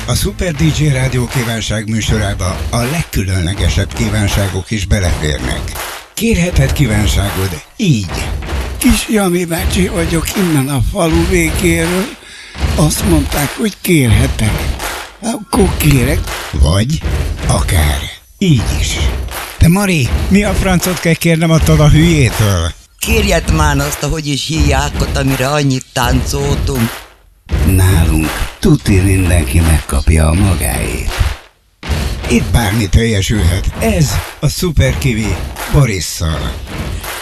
A Super DJ Rádió kívánság műsorába a legkülönlegesebb kívánságok is beleférnek. Kérheted kívánságod így. Kis Jani bácsi vagyok innen a falu végéről. Azt mondták, hogy kérhetek. Akkor kérek. Vagy akár így is. De Mari, mi a francot kell kérnem attól a hülyétől? Kérjed már azt, ahogy is hívják, amire annyit táncoltunk. Nálunk tuti mindenki megkapja a magáét. Itt bármi teljesülhet. Ez a Super Kiwi Borisszal.